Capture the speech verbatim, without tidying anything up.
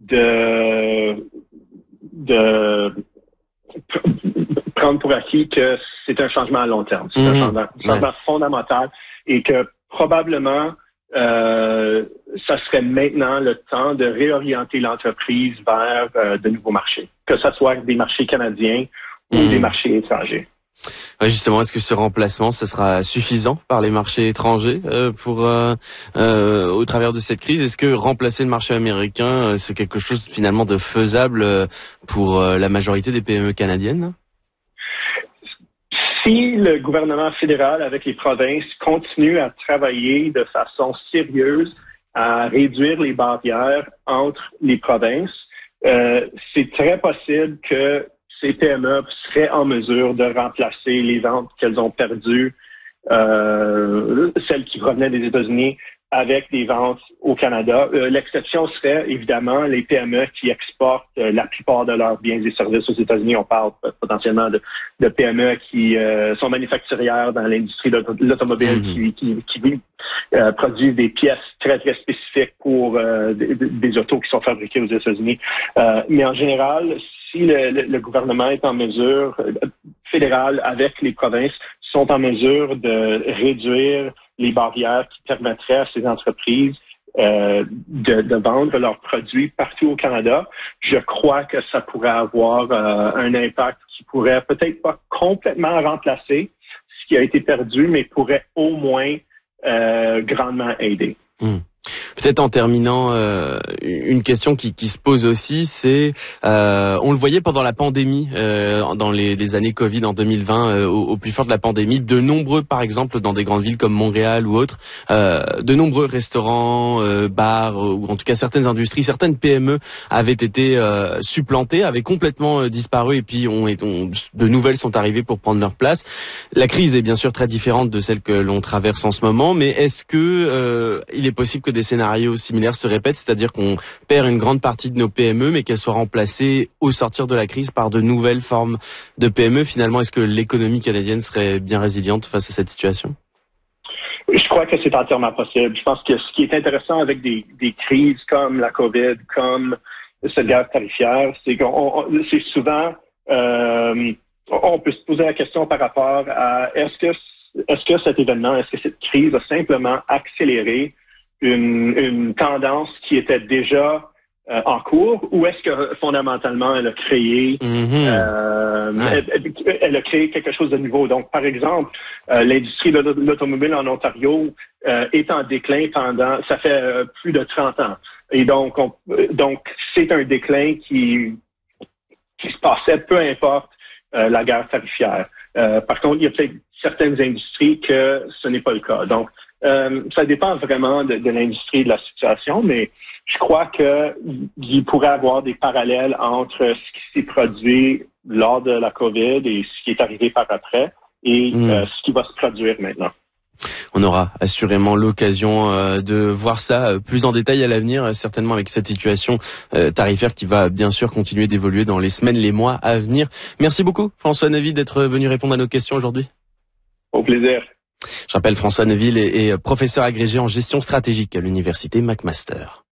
de, de prendre pour acquis que c'est un changement à long terme. C'est mmh, un changement, changement ouais. fondamental et que probablement euh, ça serait maintenant le temps de réorienter l'entreprise vers euh, de nouveaux marchés, que ce soit des marchés canadiens ou mmh. des marchés étrangers. Ouais, justement, est-ce que ce remplacement, ce sera suffisant par les marchés étrangers euh, pour euh, euh, au travers de cette crise? Est-ce que remplacer le marché américain, euh, c'est quelque chose finalement de faisable euh, pour euh, la majorité des P M E canadiennes? Si le gouvernement fédéral avec les provinces continue à travailler de façon sérieuse à réduire les barrières entre les provinces, euh, c'est très possible que ces P M E seraient en mesure de remplacer les ventes qu'elles ont perdues, euh, celles qui provenaient des États-Unis, avec des ventes au Canada. Euh, l'exception serait évidemment les P M E qui exportent euh, la plupart de leurs biens et services aux États-Unis. On parle euh, potentiellement de, de P M E qui euh, sont manufacturières dans l'industrie de l'automobile, mm-hmm. qui, qui, qui euh, produisent des pièces très très spécifiques pour euh, des, des autos qui sont fabriquées aux États-Unis. Euh, mais en général, si le, le, le gouvernement est en mesure, euh, fédéral avec les provinces, sont en mesure de réduire les barrières qui permettraient à ces entreprises euh, de, de vendre leurs produits partout au Canada, je crois que ça pourrait avoir euh, un impact qui pourrait peut-être pas complètement remplacer ce qui a été perdu, mais pourrait au moins euh, grandement aider. Mmh. Peut-être en terminant, euh, une question qui, qui se pose aussi, c'est, euh, on le voyait pendant la pandémie, euh, dans les, les années Covid en deux mille vingt, euh, au, au plus fort de la pandémie, de nombreux, par exemple, dans des grandes villes comme Montréal ou autres, euh, de nombreux restaurants, euh, bars, ou en tout cas certaines industries, certaines P M E avaient été euh, supplantées, avaient complètement euh, disparu, et puis on, on, de nouvelles sont arrivées pour prendre leur place. La crise est bien sûr très différente de celle que l'on traverse en ce moment, mais est-ce que euh, il est possible que des scénarios similaires se répètent, c'est-à-dire qu'on perd une grande partie de nos P M E, mais qu'elles soient remplacées au sortir de la crise par de nouvelles formes de P M E? Finalement, est-ce que l'économie canadienne serait bien résiliente face à cette situation? Je crois que c'est entièrement possible. Je pense que ce qui est intéressant avec des, des crises comme la COVID, comme cette guerre tarifaire, c'est qu'on c'est souvent euh, on peut se poser la question par rapport à est-ce que est-ce que cet événement, est-ce que cette crise a simplement accéléré Une, une tendance qui était déjà euh, en cours, ou est-ce que fondamentalement elle a créé mm-hmm. euh, ouais. elle, elle a créé quelque chose de nouveau? Donc, par exemple, euh, l'industrie de l'automobile en Ontario euh, est en déclin pendant, ça fait euh, plus de trente ans. Et donc, on, donc c'est un déclin qui, qui se passait peu importe euh, la guerre tarifaire. Euh, par contre, il y a peut-être certaines industries que ce n'est pas le cas. Donc, Euh, ça dépend vraiment de, de l'industrie et de la situation, mais je crois qu'il pourrait y avoir des parallèles entre ce qui s'est produit lors de la COVID et ce qui est arrivé par après et mmh. euh, ce qui va se produire maintenant. On aura assurément l'occasion euh, de voir ça plus en détail à l'avenir, certainement avec cette situation euh, tarifaire qui va bien sûr continuer d'évoluer dans les semaines, les mois à venir. Merci beaucoup François Neuville d'être venu répondre à nos questions aujourd'hui. Au plaisir. Je rappelle, François Neuville est, est professeur agrégé en gestion stratégique à l'université McMaster.